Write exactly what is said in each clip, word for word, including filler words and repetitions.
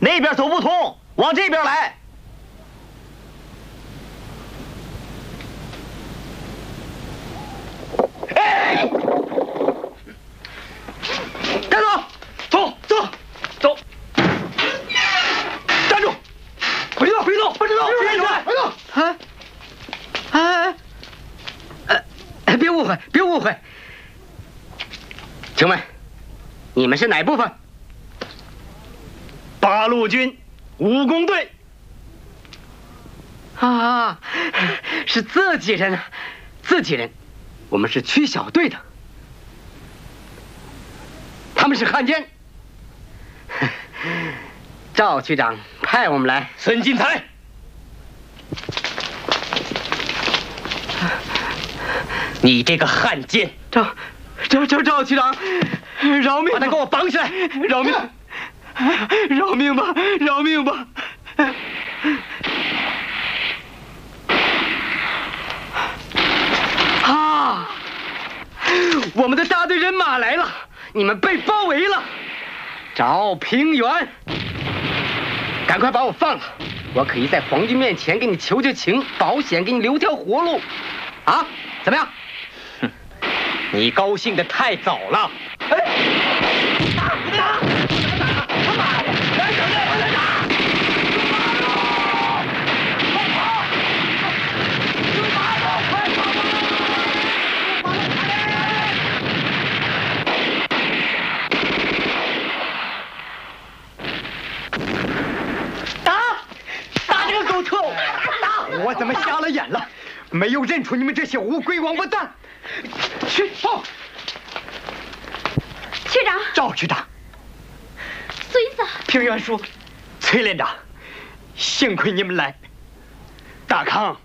那边走不通，往这边来。哎，带走，走走走，站住，回走回走，不知道，回走回走。 啊啊！呃，别误会，别误会。请问，你们是哪部分？ 八路军武工队。 啊，是自己人啊，自己人。我们是区小队的，他们是汉奸。赵区长派我们来。 孙金才，你这个汉奸！ 赵赵赵赵区长，饶命！ 把他给我绑起来！ 饶命！饶命吧！饶命吧！啊！我们的大队人马来了，你们被包围了。赵平原，赶快把我放了，我可以在皇军面前给你求求情，保险给你留条活路。啊，怎么样？ 哼，你高兴得太早了。哎，打！打！打！他妈的！来人了！快来打！ 我怎么瞎了眼了？没有认出你们这些乌龟王八蛋！去报！ 区长， 赵区长， 孙子， 平原叔，崔连长，幸亏你们来。大康，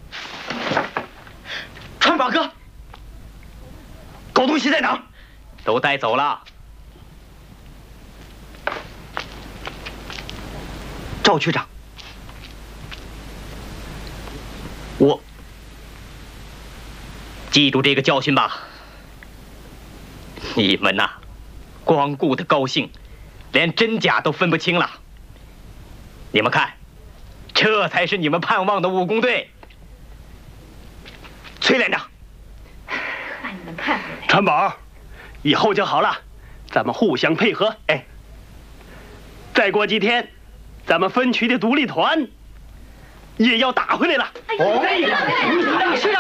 川宝哥，狗东西在哪？ 都带走了。 赵区长。 我记住这个教训吧。你们呐、啊，光顾得高兴，连真假都分不清了。你们看，这才是你们盼望的武工队。崔连长， 把你们看回来。 川宝，以后就好了，咱们互相配合。哎，再过几天，咱们分区的独立团也要打回来了。 哦，区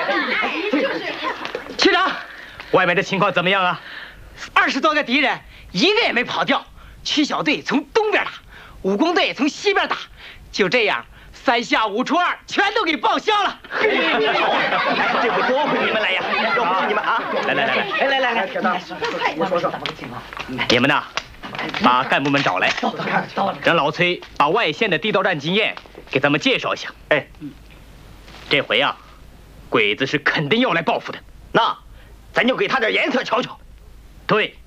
长，区长， 外面的情况怎么样啊？ 二十多个敌人，一个也没跑掉。区小队从东边打，武工队从西边打，就这样，三下五除二，全都给报销了。 这回多亏你们来呀！要不是你们啊，来来来来来来来来， 我说说怎么个情况？ 你们呐，把干部们找来，让老崔把外线的地道战经验给咱们介绍一下。哎，这回啊，鬼子是肯定要来报复的，那咱就给他点颜色瞧瞧。对，